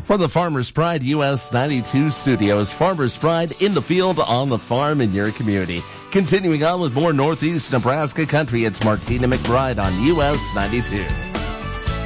For the Farmers Pride US 92 studios, Farmers Pride in the field, on the farm, in your community. Continuing on with more Northeast Nebraska country, it's Martina McBride on US 92.